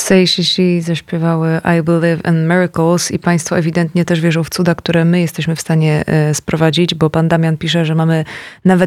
Say She She zaśpiewały I Believe in Miracles i państwo ewidentnie też wierzą w cuda, które my jesteśmy w stanie sprowadzić, bo pan Damian pisze, że mamy nawet